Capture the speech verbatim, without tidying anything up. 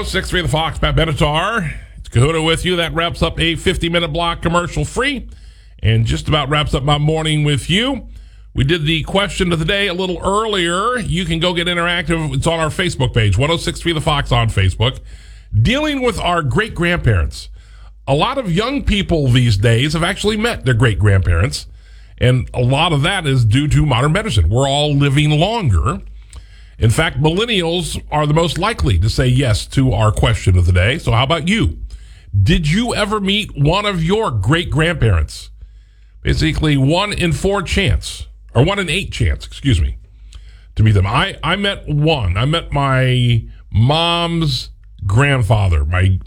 oh six three The Fox, Pat Benatar. It's Kahuna with you. That wraps up a fifty-minute block commercial free and just about wraps up my morning with you. We did the question of the day a little earlier. You can go get interactive. It's on our Facebook page, ten sixty-three The Fox on Facebook. Dealing with our great-grandparents. A lot of young people these days have actually met their great-grandparents, and a lot of that is due to modern medicine. We're all living longer. In fact, millennials are the most likely to say yes to our question of the day. So how about you? Did you ever meet one of your great-grandparents? Basically, one in four chance, or one in eight chance, excuse me, to meet them. I, I met one. I met my mom's grandfather, my